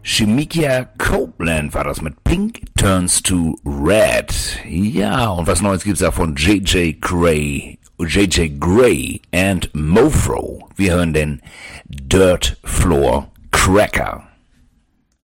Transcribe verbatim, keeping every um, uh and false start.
Shemikia Copeland war das mit Pink Turns to Red. Ja, und was Neues gibt's da von J J Gray, J J Gray and Mofro. Wir hören den Dirt Floor Cracker.